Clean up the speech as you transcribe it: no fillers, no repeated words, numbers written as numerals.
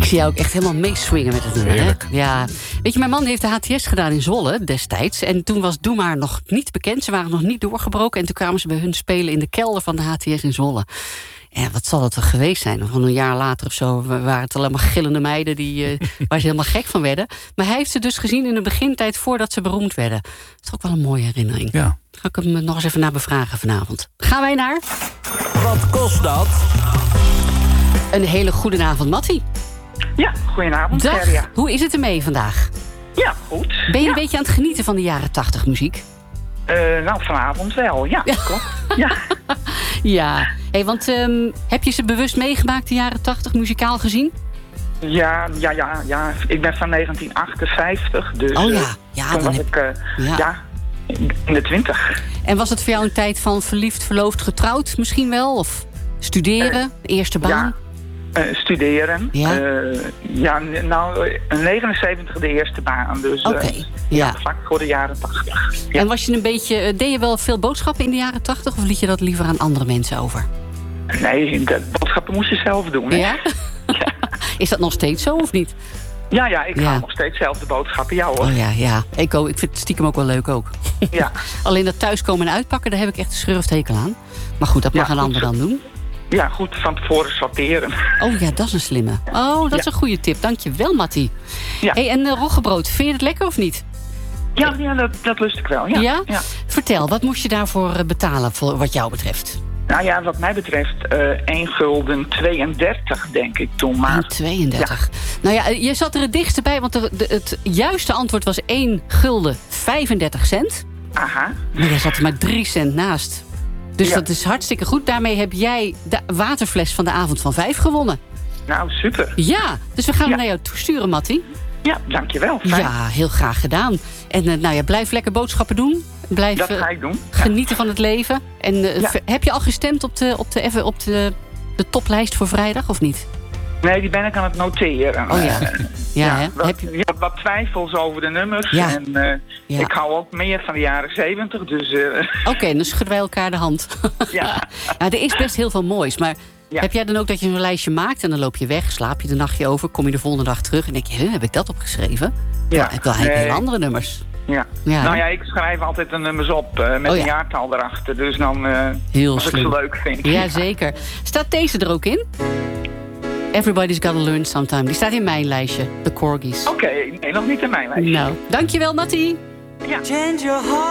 zie jou ook echt helemaal meeswingen met het nummer, hè? Heerlijk. Ja. Weet je, mijn man heeft de HTS gedaan in Zwolle destijds. En toen was Doe Maar nog niet bekend. Ze waren nog niet doorgebroken. En toen kwamen ze bij hun spelen in de kelder van de HTS in Zwolle. En wat zal dat toch geweest zijn? Nog een jaar later of zo waren het allemaal gillende meiden waar ze helemaal gek van werden. Maar hij heeft ze dus gezien in de begintijd voordat ze beroemd werden. Dat is ook wel een mooie herinnering. Ja. Ga ik hem nog eens even naar bevragen vanavond. Gaan wij naar? Wat kost dat? Een hele goede avond, Mattie. Ja, goedenavond. Dag. Gerria. Hoe is het ermee vandaag? Ja, goed. Ben je ja. een beetje aan het genieten van de jaren 80 muziek? Nou, vanavond wel, ja. Klopt. Ja. Ja. Hey, want heb je ze bewust meegemaakt, de jaren 80 muzikaal gezien? Ja. Ik ben van 1958, dus Oh ja. Ja, toen dan was heb... ik ja. in de 20. En was het voor jou een tijd van verliefd, verloofd, getrouwd misschien wel? Of studeren, eerste baan? Studeren. Ja. In 79 de eerste baan, dus Oké, ja. vlak voor de jaren 80. Ja. En was je een beetje, deed je wel veel boodschappen in de jaren 80 of liet je dat liever aan andere mensen over? Nee, de boodschappen moest je zelf doen. Hè? Ja? Is dat nog steeds zo of niet? Ja, ik ga nog steeds zelf de boodschappen, ja hoor. Oh ja. Ik vind het stiekem ook wel leuk ook. Ja. Alleen dat thuiskomen en uitpakken, daar heb ik echt een schurfthekel aan. Maar goed, dat mag een ander dan doen. Ja, goed, van tevoren sorteren. Oh ja, dat is een slimme. Oh, dat is een goede tip. Dankjewel, Mattie. Ja. Hey, en roggebrood, vind je het lekker of niet? Ja, dat lust ik wel. Ja? Ja. Vertel, wat moest je daarvoor betalen voor wat jou betreft? Nou ja, wat mij betreft 1,32 denk ik toen maar. 1,32. Nou ja, je zat er het dichtst bij, want het juiste antwoord was 1,35 gulden. Aha. Maar jij zat er maar 3 cent naast. Dus Ja. dat is hartstikke goed. Daarmee heb jij de waterfles van de avond van 5 gewonnen. Nou, super. Ja, dus we gaan hem naar jou toesturen, Mattie. Ja, dankjewel. Fijn. Ja, heel graag gedaan. En blijf lekker boodschappen doen. Blijf Dat ga ik doen. genieten van het leven. En heb je al gestemd op de toplijst voor vrijdag, of niet? Nee, die ben ik aan het noteren. Oh ja. Ja, hè? Wat twijfels over de nummers. Ja. En Ja. ik hou ook meer van de jaren 70, dus... Oké, dan schudden wij elkaar de hand. Ja. Nou, er is best heel veel moois, maar... Ja. Heb jij dan ook dat je een lijstje maakt en dan loop je weg, slaap je de nachtje over, kom je de volgende dag terug en denk je, heb ik dat opgeschreven? Ja. Ik wil eigenlijk heel andere nummers. Ja. Ja, Nou hè? ja, ik schrijf altijd de nummers op met een jaartal erachter. Dus dan, Heel als ik slim. ze leuk vind. Ja, zeker. Staat deze er ook in? Everybody's Gotta Learn Sometime. Die staat in mijn lijstje, de Corgis. Oké, nee, nog niet in mijn lijstje. Nou, dankjewel, Mattie. Ja.